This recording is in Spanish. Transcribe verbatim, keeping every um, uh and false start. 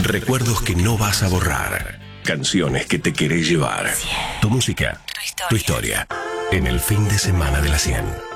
Recuerdos que no vas a borrar. Canciones que te querés llevar. Tu música, tu historia. En el fin de semana de la cien.